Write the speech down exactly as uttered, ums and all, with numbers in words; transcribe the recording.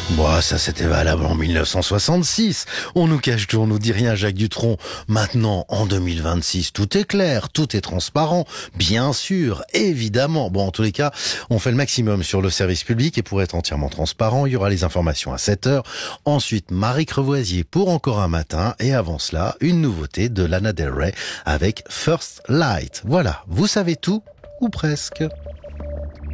Bon, ça c'était valable en mille neuf cent soixante-six. On nous cache tout, on nous dit rien, Jacques Dutronc. Maintenant, en deux mille vingt-six, tout est clair, tout est transparent. Bien sûr, évidemment. Bon, en tous les cas, on fait le maximum sur le service public et pour être entièrement transparent, il y aura les informations à sept heures. Ensuite, Marie Crevoisier pour Encore un matin. Et avant cela, une nouveauté de Lana Del Rey avec First Light. Voilà, vous savez tout, ou presque.